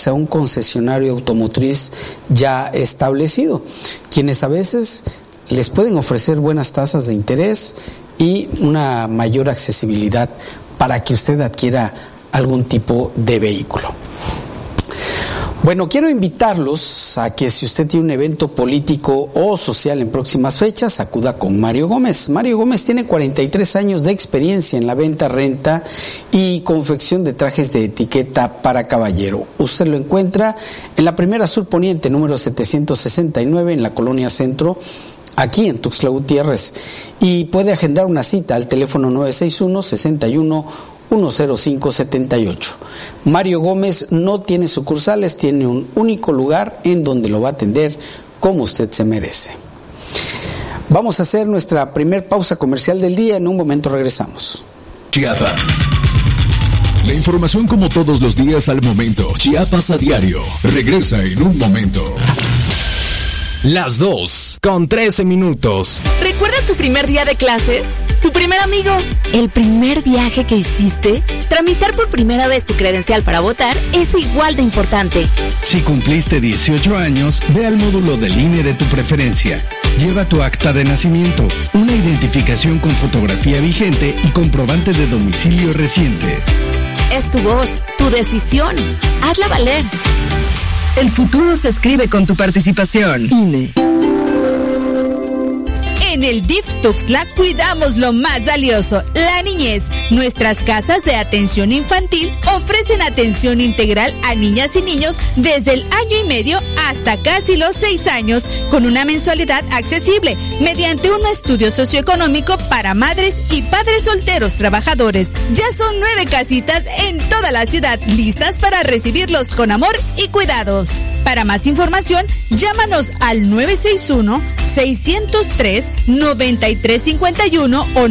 acercarse a un concesionario automotriz ya establecido, quienes a veces les pueden ofrecer buenas tasas de interés y una mayor accesibilidad para que usted adquiera algún tipo de vehículo. Bueno, quiero invitarlos a que si usted tiene un evento político o social en próximas fechas, acuda con Mario Gómez. Mario Gómez tiene 43 años de experiencia en la venta, renta y confección de trajes de etiqueta para caballero. Usted lo encuentra en la Primera Sur Poniente, número 769, en la Colonia Centro, aquí en Tuxtla Gutiérrez. Y puede agendar una cita al teléfono 961-61-10578. Mario Gómez no tiene sucursales, tiene un único lugar en donde lo va a atender como usted se merece. Vamos a hacer nuestra primer pausa comercial del día. En un momento regresamos. Chiapas. La información como todos los días al momento. Chiapas a diario. Regresa en un momento. Las 2:13. ¿Recuerdas tu primer día de clases? ¿Tu primer amigo? ¿El primer viaje que hiciste? Tramitar por primera vez tu credencial para votar es igual de importante. Si cumpliste 18 años, ve al módulo del INE de tu preferencia. Lleva tu acta de nacimiento, una identificación con fotografía vigente y comprobante de domicilio reciente. Es tu voz, tu decisión. Hazla valer. El futuro se escribe con tu participación. INE. En el DIF Tuxtla cuidamos lo más valioso, la niñez. Nuestras casas de atención infantil ofrecen atención integral a niñas y niños desde el año y medio hasta casi los 6 años, con una mensualidad accesible, mediante un estudio socioeconómico para madres y padres solteros trabajadores. Ya son 9 casitas en toda la ciudad, listas para recibirlos con amor y cuidados. Para más información, llámanos al 961-603-9351 o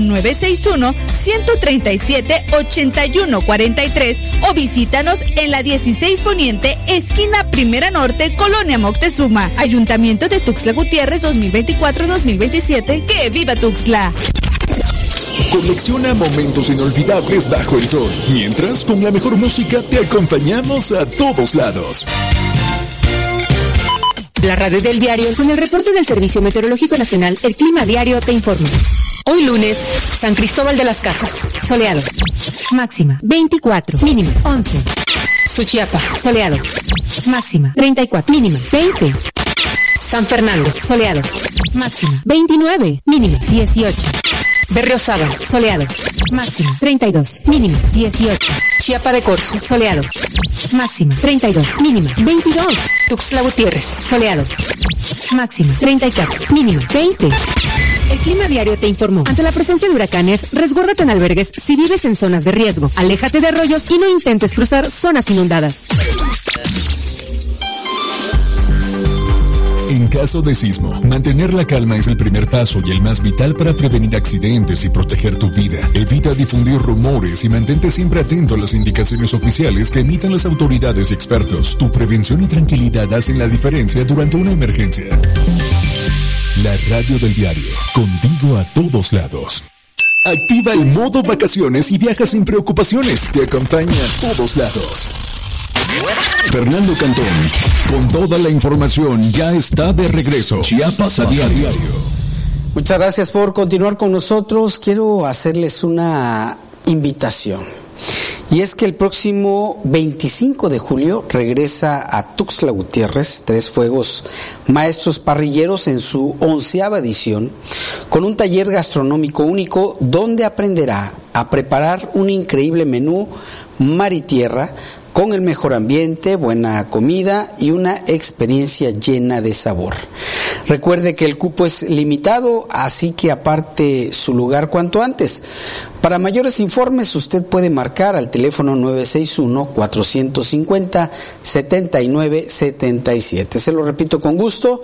961-137-8143 o visítanos en la 16 Poniente, esquina Primera Norte, Colonia Moctezuma, Ayuntamiento de Tuxtla Gutiérrez 2024-2027. ¡Que viva Tuxtla! Colecciona momentos inolvidables bajo el sol, mientras con la mejor música te acompañamos a todos lados. La radio del diario, con el reporte del Servicio Meteorológico Nacional, el Clima Diario te informa. Hoy lunes, San Cristóbal de las Casas, soleado. Máxima, 24. Mínima, 11. Suchiapa, soleado. Máxima, 34. Mínima, 20. San Fernando, soleado. Máxima, 29. Mínima, 18. Berriozábal, soleado. Máxima, 32. Mínima, 18. Chiapa de Corzo, soleado. Máxima, 32. Mínima, 22. Tuxtla Gutiérrez, soleado. Máxima, 34. Mínima, 20. El Clima Diario te informó. Ante la presencia de huracanes, resguárdate en albergues si vives en zonas de riesgo. Aléjate de arroyos y no intentes cruzar zonas inundadas. En caso de sismo, mantener la calma es el primer paso y el más vital para prevenir accidentes y proteger tu vida. Evita difundir rumores y mantente siempre atento a las indicaciones oficiales que emitan las autoridades y expertos. Tu prevención y tranquilidad hacen la diferencia durante una emergencia. La radio del diario, contigo a todos lados. Activa el modo vacaciones y viaja sin preocupaciones. Te acompaña a todos lados. Fernando Cantón, con toda la información, ya está de regreso. Chiapas a diario. Muchas gracias por continuar con nosotros. Quiero hacerles una invitación. Y es que el próximo 25 de julio regresa a Tuxtla Gutiérrez 3 Fuegos Maestros Parrilleros en su 11ª edición, con un taller gastronómico único donde aprenderá a preparar un increíble menú mar y tierra, con el mejor ambiente, buena comida y una experiencia llena de sabor. Recuerde que el cupo es limitado, así que aparte su lugar cuanto antes. Para mayores informes usted puede marcar al teléfono 961-450-7977. Se lo repito con gusto,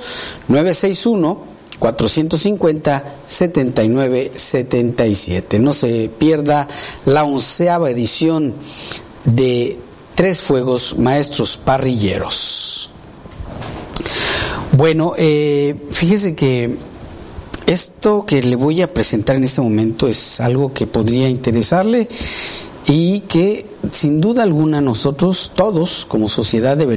961-450-7977. No se pierda la 11ª edición de 3 Fuegos Maestros Parrilleros. Bueno, fíjese que esto que le voy a presentar en este momento es algo que podría interesarle y que sin duda alguna nosotros todos como sociedad deberíamos